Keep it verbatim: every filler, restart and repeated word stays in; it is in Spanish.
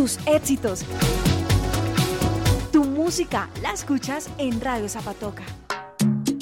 tus éxitos. Tu música la escuchas en Radio Zapatoca.